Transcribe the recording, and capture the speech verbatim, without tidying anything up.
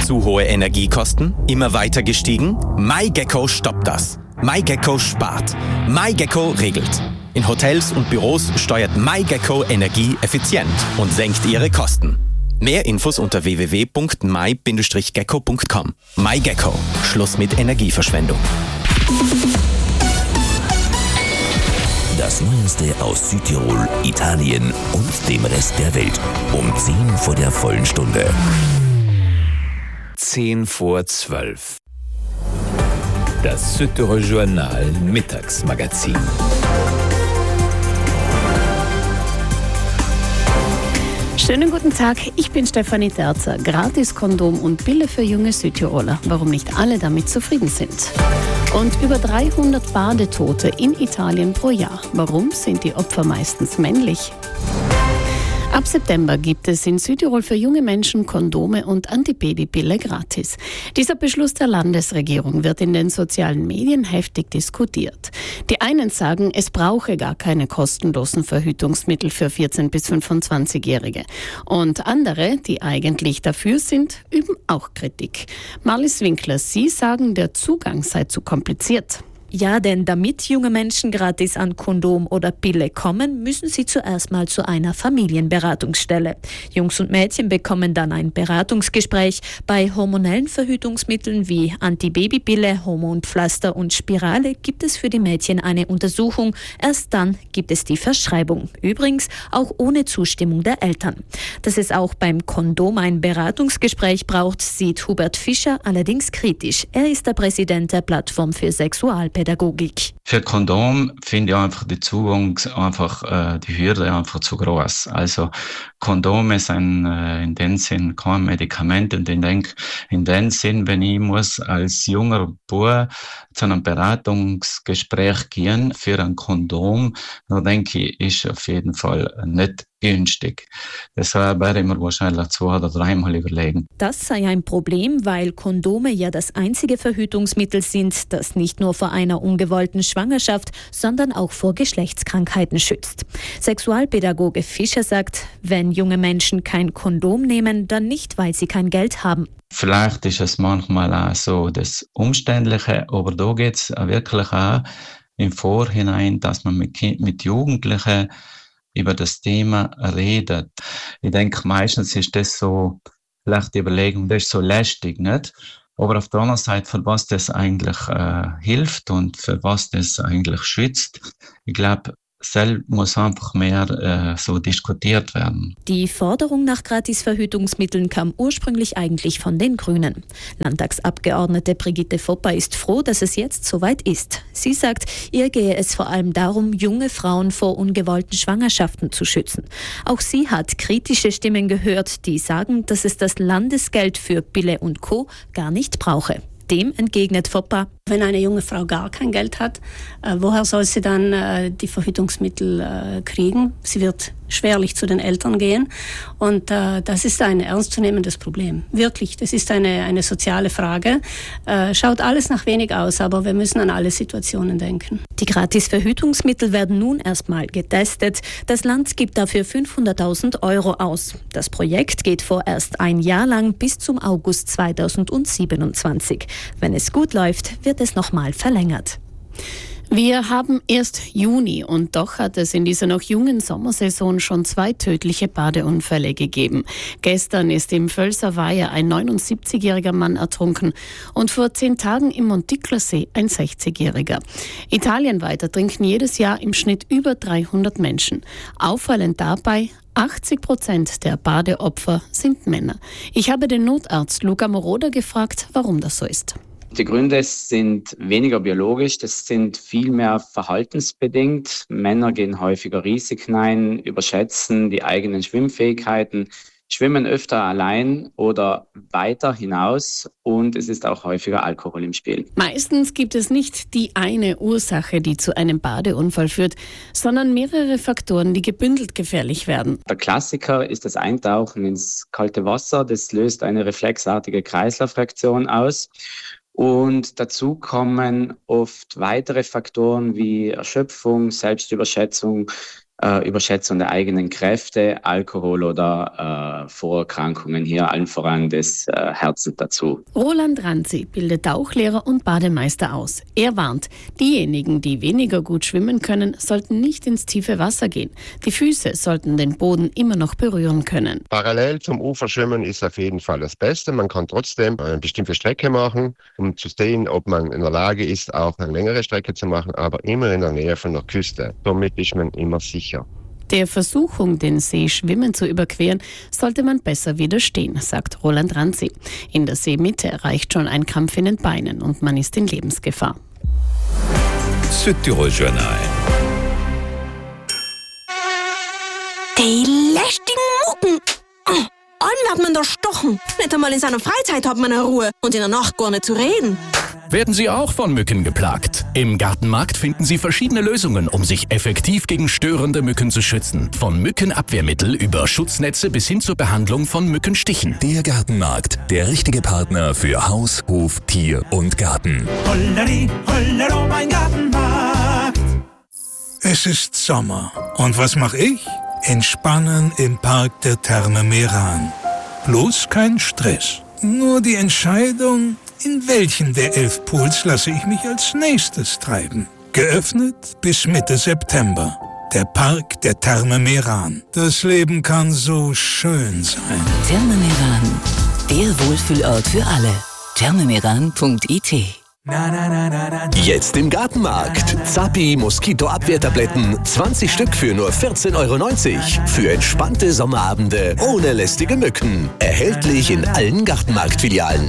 Zu hohe Energiekosten? Immer weiter gestiegen? MyGecko stoppt das. MyGecko spart. MyGecko regelt. In Hotels und Büros steuert MyGecko Energie effizient und senkt ihre Kosten. Mehr Infos unter w w w punkt my Bindestrich gecko punkt com. MyGecko. Schluss mit Energieverschwendung. Das Neueste aus Südtirol, Italien und dem Rest der Welt. Um zehn vor der vollen Stunde. zehn vor zwölf. Das Südtirol Journal Mittagsmagazin. Schönen guten Tag, ich bin Stefanie Terzer. Gratis-Kondom und Pille für junge Südtiroler. Warum nicht alle damit zufrieden sind. Und über dreihundert Badetote in Italien pro Jahr. Warum sind die Opfer meistens männlich? Ab September gibt es in Südtirol für junge Menschen Kondome und Antibabypille gratis. Dieser Beschluss der Landesregierung wird in den sozialen Medien heftig diskutiert. Die einen sagen, es brauche gar keine kostenlosen Verhütungsmittel für vierzehn- bis fünfundzwanzigjährige. Und andere, die eigentlich dafür sind, üben auch Kritik. Marlies Winkler, Sie sagen, der Zugang sei zu kompliziert. Ja, denn damit junge Menschen gratis an Kondom oder Pille kommen, müssen sie zuerst mal zu einer Familienberatungsstelle. Jungs und Mädchen bekommen dann ein Beratungsgespräch. Bei hormonellen Verhütungsmitteln wie Antibabypille, Hormonpflaster und Spirale gibt es für die Mädchen eine Untersuchung. Erst dann gibt es die Verschreibung. Übrigens auch ohne Zustimmung der Eltern. Dass es auch beim Kondom ein Beratungsgespräch braucht, sieht Hubert Fischer allerdings kritisch. Er ist der Präsident der Plattform für Sexualpädagogik. Pädagogik. Für Kondom finde ich einfach die Zugang, einfach äh, die Hürde einfach zu groß. Also Kondome sind äh, in dem Sinn kein Medikament und ich denke, in dem Sinn, wenn ich muss als junger Bub zu einem Beratungsgespräch gehen für ein Kondom, dann denke ich, ist auf jeden Fall nicht günstig. Deshalb werde ich mir wahrscheinlich zwei oder dreimal überlegen. Das sei ein Problem, weil Kondome ja das einzige Verhütungsmittel sind, das nicht nur vor einer ungewollten Schwangerschaft, sondern auch vor Geschlechtskrankheiten schützt. Sexualpädagoge Fischer sagt, wenn junge Menschen kein Kondom nehmen, dann nicht, weil sie kein Geld haben. Vielleicht ist es manchmal auch so das Umständliche, aber da geht es wirklich auch im Vorhinein, dass man mit, kind, mit Jugendlichen über das Thema redet. Ich denke, meistens ist das so, vielleicht die Überlegung, das ist so lästig, nicht? Aber auf der anderen Seite, für was das eigentlich äh, hilft und für was das eigentlich schützt, ich glaube, selbst muss einfach mehr äh, so diskutiert werden. Die Forderung nach Gratisverhütungsmitteln kam ursprünglich eigentlich von den Grünen. Landtagsabgeordnete Brigitte Fopper ist froh, dass es jetzt soweit ist. Sie sagt, ihr gehe es vor allem darum, junge Frauen vor ungewollten Schwangerschaften zu schützen. Auch sie hat kritische Stimmen gehört, die sagen, dass es das Landesgeld für Pille und Co. gar nicht brauche. Dem entgegnet Fopper: Wenn eine junge Frau gar kein Geld hat, äh, woher soll sie dann äh, die Verhütungsmittel äh, kriegen? Sie wird schwerlich zu den Eltern gehen. Und äh, das ist ein ernstzunehmendes Problem. Wirklich, das ist eine, eine soziale Frage. Äh, schaut alles nach wenig aus, aber wir müssen an alle Situationen denken. Die Gratis-Verhütungsmittel werden nun erstmal getestet. Das Land gibt dafür fünfhunderttausend Euro aus. Das Projekt geht vorerst ein Jahr lang bis zum August zweitausendsiebenundzwanzig. Wenn es gut läuft, wird es nochmal verlängert. Wir haben erst Juni und doch hat es in dieser noch jungen Sommersaison schon zwei tödliche Badeunfälle gegeben. Gestern ist im Völser Weiher ein neunundsiebzigjähriger Mann ertrunken und vor zehn Tagen im Montiklersee ein sechzigjähriger. Italienweit ertrinken jedes Jahr im Schnitt über dreihundert Menschen. Auffallend dabei: achtzig Prozent der Badeopfer sind Männer. Ich habe den Notarzt Luca Moroder gefragt, warum das so ist. Die Gründe sind weniger biologisch, das sind vielmehr verhaltensbedingt. Männer gehen häufiger Risiken ein, überschätzen die eigenen Schwimmfähigkeiten, schwimmen öfter allein oder weiter hinaus und es ist auch häufiger Alkohol im Spiel. Meistens gibt es nicht die eine Ursache, die zu einem Badeunfall führt, sondern mehrere Faktoren, die gebündelt gefährlich werden. Der Klassiker ist das Eintauchen ins kalte Wasser. Das löst eine reflexartige Kreislaufreaktion aus. Und dazu kommen oft weitere Faktoren wie Erschöpfung, Selbstüberschätzung, äh, Überschätzung der eigenen Kräfte, Alkohol oder äh, Vorerkrankungen, hier allen voran des äh, Herzens dazu. Roland Ranzi bildet Tauchlehrer und Bademeister aus. Er warnt, diejenigen, die weniger gut schwimmen können, sollten nicht ins tiefe Wasser gehen. Die Füße sollten den Boden immer noch berühren können. Parallel zum Uferschwimmen ist auf jeden Fall das Beste. Man kann trotzdem eine bestimmte Strecke machen, um zu sehen, ob man in der Lage ist, auch eine längere Strecke zu machen, aber immer in der Nähe von der Küste. Somit ist man immer sicher. Der Versuchung, den See schwimmend zu überqueren, sollte man besser widerstehen, sagt Roland Ranzi. In der Seemitte reicht schon ein Krampf in den Beinen und man ist in Lebensgefahr. Südtirol Journal. Die lästigen Mucken. Allem hat man da stochen. Nicht einmal in seiner Freizeit hat man eine Ruhe und in der Nacht gar nicht zu reden. Werden Sie auch von Mücken geplagt? Im Gartenmarkt finden Sie verschiedene Lösungen, um sich effektiv gegen störende Mücken zu schützen. Von Mückenabwehrmittel über Schutznetze bis hin zur Behandlung von Mückenstichen. Der Gartenmarkt, der richtige Partner für Haus, Hof, Tier und Garten. Holleri, hollero, mein Gartenmarkt. Es ist Sommer. Und was mache ich? Entspannen im Park der Therme Meran. Bloß kein Stress. Nur die Entscheidung, in welchen der elf Pools lasse ich mich als nächstes treiben. Geöffnet bis Mitte September. Der Park der Therme Meran. Das Leben kann so schön sein. Therme Meran, der Wohlfühlort für alle. therme meran punkt i t. Jetzt im Gartenmarkt. Zappi Moskitoabwehrtabletten. zwanzig Stück für nur vierzehn Euro neunzig. Für entspannte Sommerabende ohne lästige Mücken. Erhältlich in allen Gartenmarktfilialen.